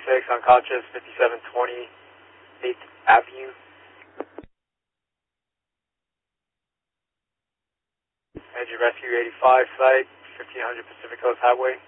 unconscious, 5720 8th Avenue. Engine Rescue 85 site, 1500 Pacific Coast Highway.